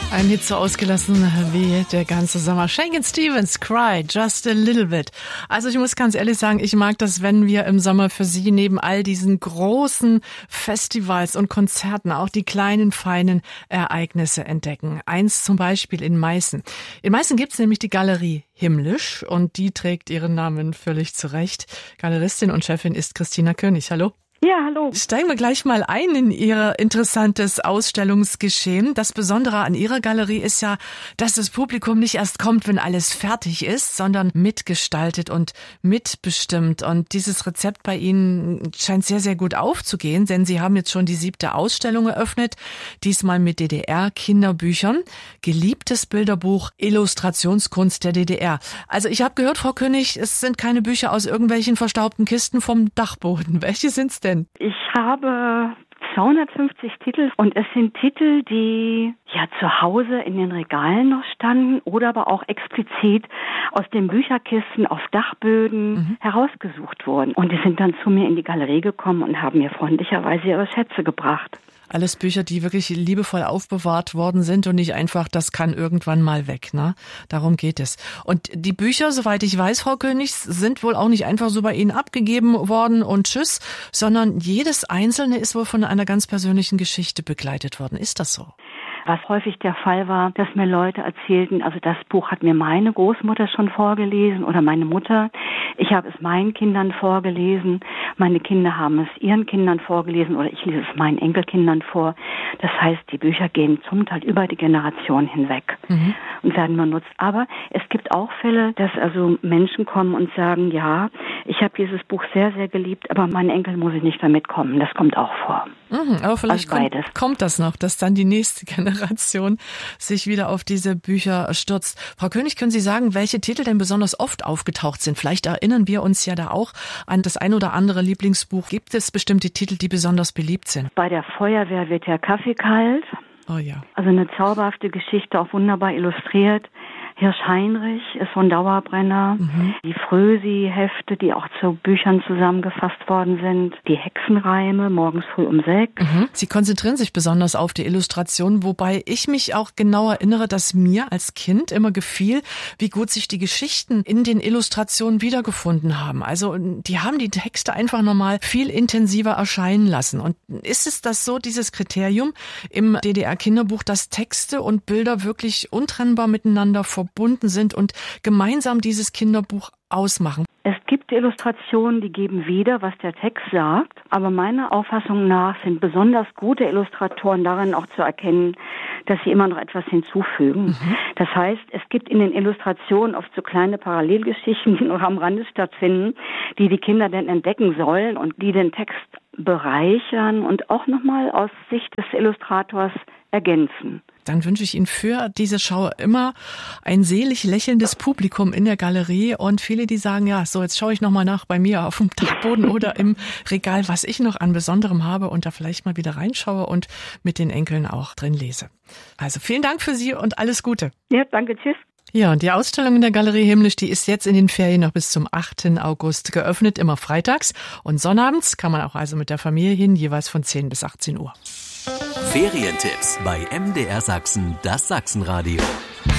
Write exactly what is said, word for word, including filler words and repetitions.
Ein Hit so ausgelassen wie der ganze Sommer. Shakin' Stevens, Cry, Just a Little Bit. Also ich muss ganz ehrlich sagen, ich mag das, wenn wir im Sommer für Sie neben all diesen großen Festivals und Konzerten auch die kleinen, feinen Ereignisse entdecken. Eins zum Beispiel in Meißen. In Meißen gibt's nämlich die Galerie Himmlisch und die trägt ihren Namen völlig zurecht. Galeristin und Chefin ist Christina König. Hallo. Ja, hallo. Steigen wir gleich mal ein in Ihr interessantes Ausstellungsgeschehen. Das Besondere an Ihrer Galerie ist ja, dass das Publikum nicht erst kommt, wenn alles fertig ist, sondern mitgestaltet und mitbestimmt. Und dieses Rezept bei Ihnen scheint sehr, sehr gut aufzugehen, denn Sie haben jetzt schon die siebte Ausstellung eröffnet, diesmal mit D D R-Kinderbüchern. Geliebtes Bilderbuch, Illustrationskunst der D D R. Also ich habe gehört, Frau König, es sind keine Bücher aus irgendwelchen verstaubten Kisten vom Dachboden. Welche sind's denn? Ich habe zweihundertfünfzig Titel und es sind Titel, die ja zu Hause in den Regalen noch standen oder aber auch explizit aus den Bücherkisten auf Dachböden mhm. herausgesucht wurden. Und die sind dann zu mir in die Galerie gekommen und haben mir freundlicherweise ihre Schätze gebracht. Alles Bücher, die wirklich liebevoll aufbewahrt worden sind und nicht einfach, das kann irgendwann mal weg, ne? Darum geht es. Und die Bücher, soweit ich weiß, Frau König, sind wohl auch nicht einfach so bei Ihnen abgegeben worden und tschüss, sondern jedes einzelne ist wohl von einer ganz persönlichen Geschichte begleitet worden. Ist das so? Was häufig der Fall war, dass mir Leute erzählten, also das Buch hat mir meine Großmutter schon vorgelesen oder meine Mutter. Ich habe es meinen Kindern vorgelesen. Meine Kinder haben es ihren Kindern vorgelesen oder ich lese es meinen Enkelkindern vor. Das heißt, die Bücher gehen zum Teil über die Generation hinweg mhm. und werden benutzt. Aber es gibt auch Fälle, dass also Menschen kommen und sagen, ja, ich habe dieses Buch sehr, sehr geliebt, aber mein Enkel muss ich nicht damit kommen. Das kommt auch vor. Mhm, aber vielleicht also kommt, kommt das noch, dass dann die nächste Generation sich wieder auf diese Bücher stürzt. Frau König, können Sie sagen, welche Titel denn besonders oft aufgetaucht sind? Vielleicht erinnern wir uns ja da auch an das ein oder andere Lieblingsbuch. Gibt es bestimmte Titel, die besonders beliebt sind? Bei der Feuerwehr wird der Kaffee kalt. Oh ja. Also eine zauberhafte Geschichte, auch wunderbar illustriert. Hirsch Heinrich ist so ein Dauerbrenner. Mhm. Die Frösi-Hefte, die auch zu Büchern zusammengefasst worden sind. Die Hexenreime, morgens früh um sechs. Mhm. Sie konzentrieren sich besonders auf die Illustration, wobei ich mich auch genau erinnere, dass mir als Kind immer gefiel, wie gut sich die Geschichten in den Illustrationen wiedergefunden haben. Also die haben die Texte einfach nochmal viel intensiver erscheinen lassen. Und ist es das so, dieses Kriterium im D D R-Kinderbuch, dass Texte und Bilder wirklich untrennbar miteinander verbunden verbunden sind und gemeinsam dieses Kinderbuch ausmachen? Es gibt Illustrationen, die geben wieder, was der Text sagt, aber meiner Auffassung nach sind besonders gute Illustratoren darin auch zu erkennen, dass sie immer noch etwas hinzufügen. Mhm. Das heißt, es gibt in den Illustrationen oft so kleine Parallelgeschichten, die noch am Rande stattfinden, die die Kinder dann entdecken sollen und die den Text bereichern und auch nochmal aus Sicht des Illustrators ergänzen. Dann wünsche ich Ihnen für diese Schau immer ein selig lächelndes Publikum in der Galerie und viele, die sagen, ja, so jetzt schaue ich nochmal nach bei mir auf dem Dachboden oder im Regal, was ich noch an Besonderem habe und da vielleicht mal wieder reinschaue und mit den Enkeln auch drin lese. Also vielen Dank für Sie und alles Gute. Ja, danke, tschüss. Ja, und die Ausstellung in der Galerie Himmlisch, die ist jetzt in den Ferien noch bis zum achten August geöffnet, immer freitags und sonnabends kann man auch also mit der Familie hin, jeweils von zehn bis achtzehn Uhr. Ferientipps bei M D R Sachsen, das Sachsenradio.